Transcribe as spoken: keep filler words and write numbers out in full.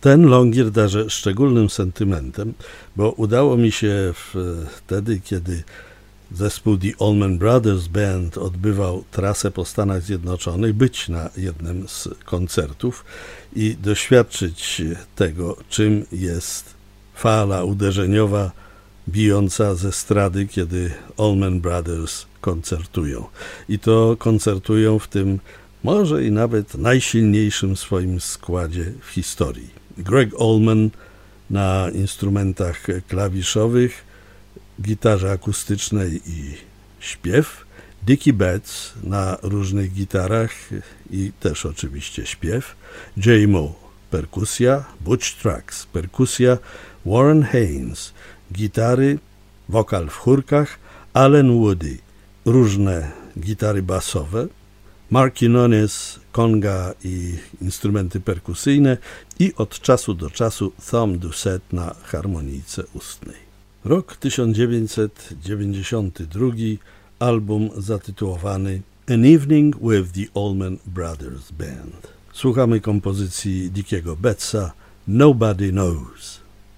Ten Longier darzę szczególnym sentymentem, bo udało mi się wtedy, kiedy zespół The Allman Brothers Band odbywał trasę po Stanach Zjednoczonych, być na jednym z koncertów i doświadczyć tego, czym jest fala uderzeniowa bijąca ze estrady, kiedy Allman Brothers koncertują. I to koncertują w tym może i nawet najsilniejszym swoim składzie w historii. Gregg Allman na instrumentach klawiszowych, gitarze akustycznej i śpiew, Dickie Betts na różnych gitarach i też oczywiście śpiew, J. Moe perkusja, Butch Trucks perkusja, Warren Haynes gitary, wokal w chórkach, Allen Woody różne gitary basowe, Marky Nones konga i instrumenty perkusyjne i od czasu do czasu Tom Doucette na harmonijce ustnej. Rok tysiąc dziewięćset dziewięćdziesiąty drugi, album zatytułowany An Evening with the Allman Brothers Band. Słuchamy kompozycji Dickiego Bettsa Nobody Knows.